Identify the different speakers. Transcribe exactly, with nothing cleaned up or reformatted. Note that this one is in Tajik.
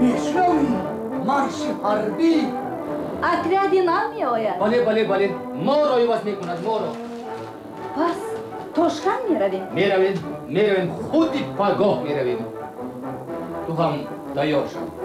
Speaker 1: мешунавӣ марши ҳарбӣ.
Speaker 2: Отряди нам меояд.
Speaker 3: бале бале бале моро иваз мекунад моро.
Speaker 2: пас Тошкан меравем?
Speaker 3: меравем меравем худи пагоҳ меравем. ту ҳам тайёр шав.